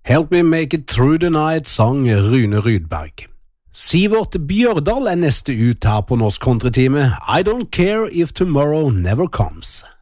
Help Me Make It Through the Night sang Rune Rydberg. Sivert Bjørdal neste ut her på Norsk Countrytime. I Don't Care If Tomorrow Never Comes.